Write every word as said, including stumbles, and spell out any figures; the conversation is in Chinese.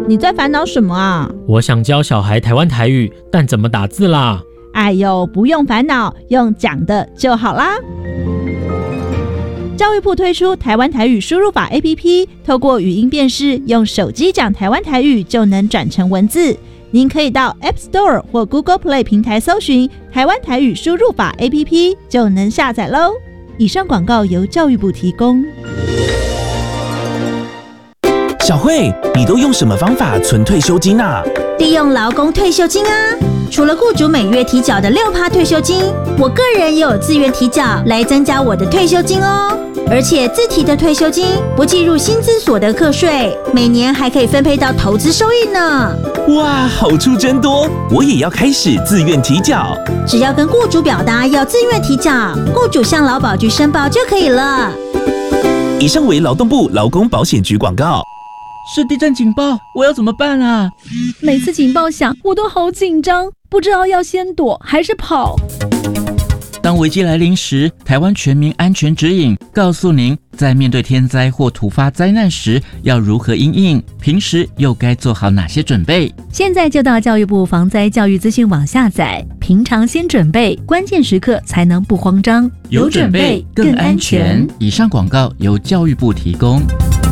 你在烦恼什么啊？ 我想教小孩台湾台语，但怎么打字啦？ 哎呦，不用烦恼，用讲的就好啦。教育部推出台湾台语输入法 A P P， 透过语音辨识，用手机讲台湾台语就能转成文字。您可以到 App Store 或 Google Play 平台搜寻台湾台语输入法 A P P 就能下载喽。以上广告由教育部提供。 小慧，你都用什么方法存退休金啊？ 利用劳工退休金啊！除了雇主每月提缴的 百分之六 退休金，我个人也有自愿提缴来增加我的退休金哦。而且自提的退休金不计入薪资所得课税，每年还可以分配到投资收益呢。 哇，好处真多！我也要开始自愿提缴。 只要跟雇主表达要自愿提缴，雇主向劳保局申报就可以了。 以上为劳动部劳工保险局广告。 是地震警报，我要怎么办啊？ 每次警报响，我都好紧张，不知道要先躲还是跑。 当危机来临时，台湾全民安全指引告诉您，在面对天灾或突发灾难时要如何因应，平时又该做好哪些准备。 现在就到教育部防灾教育资讯网下载，平常先准备，关键时刻才能不慌张。 有准备更安全。以上广告由教育部提供。